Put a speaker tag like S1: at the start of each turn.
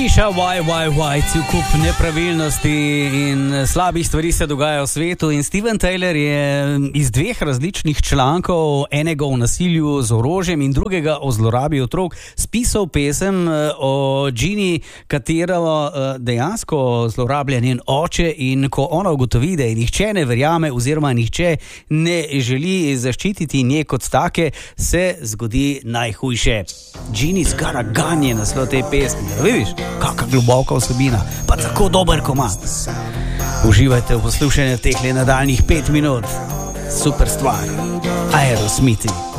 S1: Hiša, why, cel kup nepravilnosti in slabih stvari se dogaja v svetu in Steven Tyler je iz dveh različnih člankov, enega o nasilju z orožjem in drugega o zlorabi otrok, spisal pesem o Ginny, katero dejansko zlorablja njen oče, in ko ona ugotovi, da je nihče ne verjame oziroma nihče ne želi zaščititi nje kot take, se zgodi najhujše. Ginny's got a gun je naslov te pesmi. Vidiš, kakšna globoka vsebina, pa tako dober komad. Uživajte v poslušanju teh nadaljnjih 5 minut. Super stvar. Aerosmith.